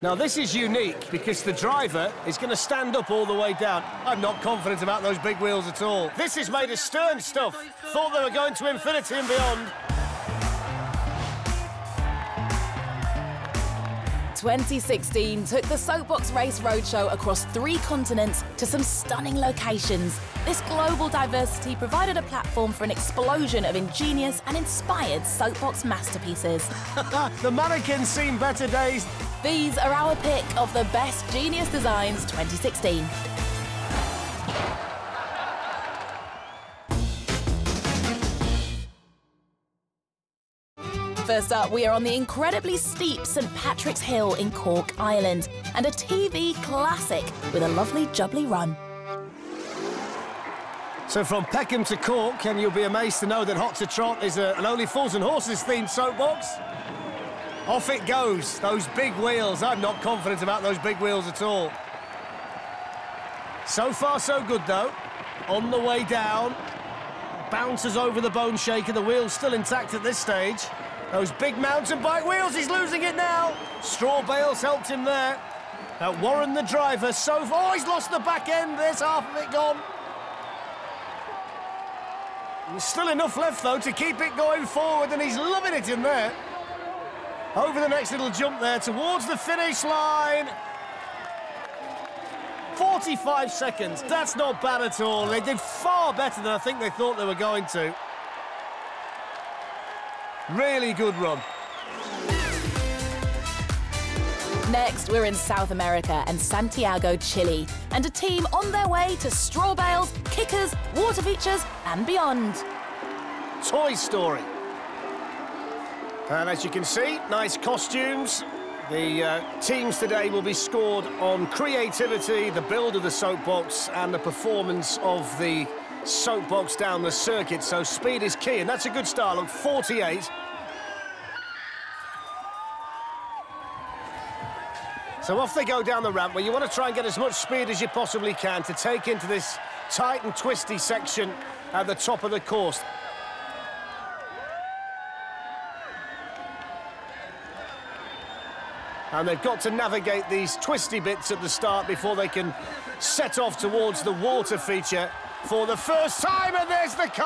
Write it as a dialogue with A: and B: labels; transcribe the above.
A: Now this is unique because the driver is going to stand up all the way down. I'm not confident about those big wheels at all. This is made of stern stuff. Thought they were going to infinity and beyond.
B: 2016 took the Soapbox Race Roadshow across 3 continents to some stunning locations. This global diversity provided a platform for an explosion of ingenious and inspired soapbox masterpieces.
A: The mannequins seen better days.
B: These are our pick of the best Genius Designs 2016. First up, we are on the incredibly steep St Patrick's Hill in Cork, Ireland, and a TV classic with a lovely jubbly run.
A: So from Peckham to Cork, and you'll be amazed to know that Hot to Trot is an Only Fools and Horses themed soapbox. Off it goes, those big wheels. I'm not confident about those big wheels at all. So far, so good, though. On the way down, bounces over the bone shaker. The wheel's still intact at this stage. Those big mountain bike wheels, he's losing it now. Straw bales helped him there. Warren, the driver, so far. Oh, he's lost the back end. There's half of it gone. There's still enough left, though, to keep it going forward, and he's loving it in there. Over the next little jump there, towards the finish line. 45 seconds, that's not bad at all. They did far better than I think they thought they were going to. Really good run.
B: Next, we're in South America and Santiago, Chile, and a team on their way to straw bales, kickers, water features, and beyond.
A: Toy Story. And as you can see, nice costumes. The teams today will be scored on creativity, the build of the soapbox, and the performance of the soapbox down the circuit. So speed is key, and that's a good start. Look, 48. So off they go down the ramp, where you want to try and get as much speed as you possibly can to take into this tight and twisty section at the top of the course. And they've got to navigate these twisty bits at the start before they can set off towards the water feature for the first time, and there's the car.